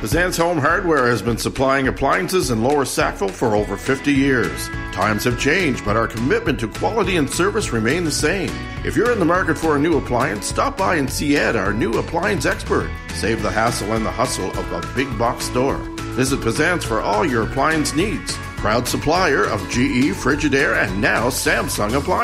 Pazant's Home Hardware has been supplying appliances in Lower Sackville for over 50 years. Times have changed, but our commitment to quality and service remain the same. If you're in the market for a new appliance, stop by and see Ed, our new appliance expert. Save the hassle and the hustle of a big box store. Visit Pazant's for all your appliance needs. Proud supplier of GE, Frigidaire, and now Samsung appliances.